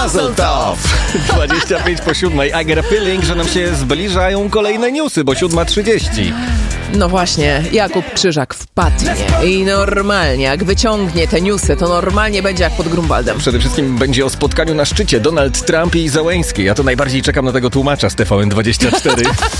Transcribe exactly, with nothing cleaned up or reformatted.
Mazel tov! dwadzieścia pięć po siódmej. I get a feeling, że nam się zbliżają kolejne newsy, bo siódma trzydzieści. No właśnie, Jakub Krzyżak wpadnie i normalnie, jak wyciągnie te newsy, to normalnie będzie jak pod Grunwaldem. Przede wszystkim będzie o spotkaniu na szczycie Donald Trump i Załęski. Ja to najbardziej czekam na tego tłumacza z T V N dwadzieścia cztery.